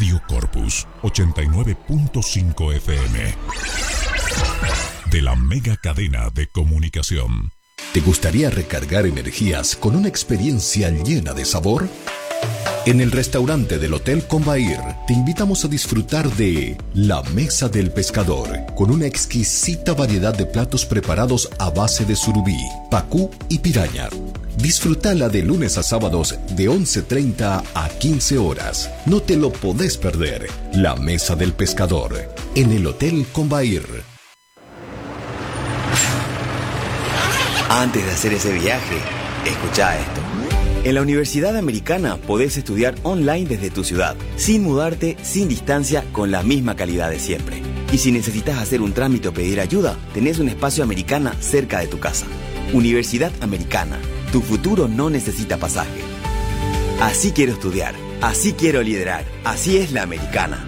Radio Corpus 89.5 FM. De la mega cadena de comunicación. ¿Te gustaría recargar energías con una experiencia llena de sabor? En el restaurante del Hotel Combair te invitamos a disfrutar de La Mesa del Pescador, con una exquisita variedad de platos preparados a base de surubí, pacú y piraña. Disfrútala de lunes a sábados de 11:30 a 15 horas. No te lo podés perder. La Mesa del Pescador, en el Hotel Combair. Antes de hacer ese viaje, escuchá esto. En la Universidad Americana podés estudiar online desde tu ciudad, sin mudarte, sin distancia, con la misma calidad de siempre. Y si necesitas hacer un trámite o pedir ayuda, tenés un espacio Americana cerca de tu casa. Universidad Americana. Tu futuro no necesita pasaje. Así quiero estudiar, así quiero liderar, así es la Americana.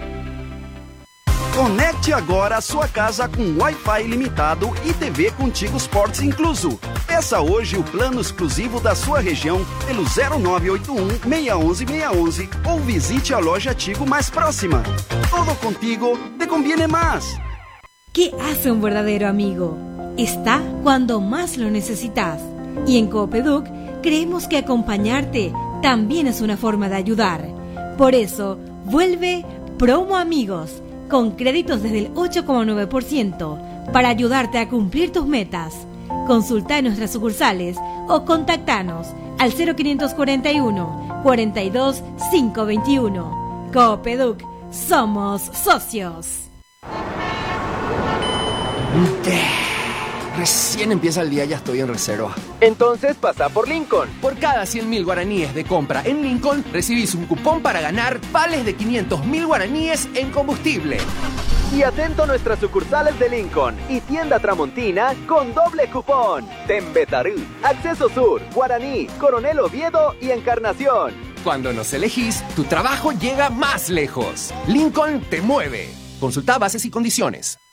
Conecte agora a sua casa com Wi-Fi ilimitado e TV Contigo Sports incluso. Peça hoje o plano exclusivo da sua região pelo 0981 611 611 ou visite a loja Tigo mais próxima. Todo contigo te conviene más. ¿Qué hace un verdadero amigo? Está cuando más lo necesitas. Y en Coopeduc creemos que acompañarte también es una forma de ayudar. Por eso, vuelve Promo Amigos, con créditos desde el 8,9% para ayudarte a cumplir tus metas. Consulta en nuestras sucursales o contactanos al 0541 42 521. Coopeduc, somos socios. Recién empieza el día, ya estoy en reserva. Entonces pasa por Lincoln. Por cada 100.000 guaraníes de compra en Lincoln, recibís un cupón para ganar vales de 500.000 guaraníes en combustible. Y atento a nuestras sucursales de Lincoln y tienda Tramontina con doble cupón. Tembetarú, Acceso Sur, Guaraní, Coronel Oviedo y Encarnación. Cuando nos elegís, tu trabajo llega más lejos. Lincoln te mueve. Consulta bases y condiciones.